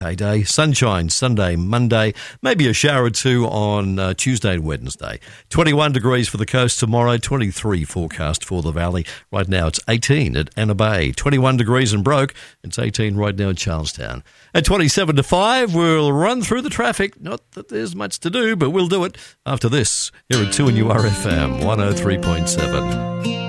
Day, sunshine Sunday, Monday, maybe a shower or two on Tuesday and Wednesday. 21 degrees for the coast tomorrow, 23 forecast for the valley. Right now it's 18 at Anna Bay, 21 degrees in Broke. It's 18 right now in Charlestown. At 27 to 5, we'll run through the traffic. Not that there's much to do, but we'll do it after this here at 2NURFM 103.7.